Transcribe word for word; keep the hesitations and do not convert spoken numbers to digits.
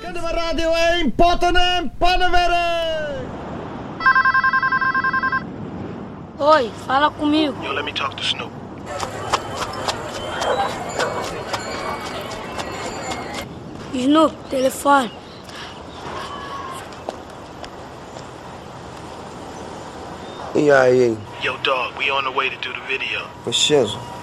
Cadê a rádio em Potanem, Panavera? Oi, fala comigo. Yo, let me talk to Snoop. Snoop, telefone. E aí, Yo, dog, we on the way to do the video. preciso.